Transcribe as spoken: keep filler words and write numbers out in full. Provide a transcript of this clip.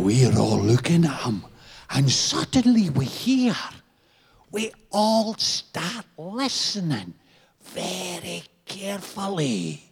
we're all looking at him, and suddenly we hear, we all start listening very carefully.